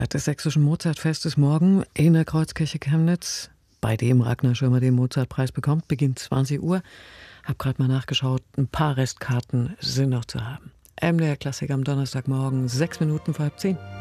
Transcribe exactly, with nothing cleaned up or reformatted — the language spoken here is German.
Des Sächsischen Mozartfestes morgen in der Kreuzkirche Chemnitz, bei dem Ragnar Schirmer den Mozartpreis bekommt, beginnt zwanzig Uhr. Hab gerade mal nachgeschaut, ein paar Restkarten sind noch zu haben. M D R Klassik am Donnerstagmorgen, sechs Minuten vor halb zehn.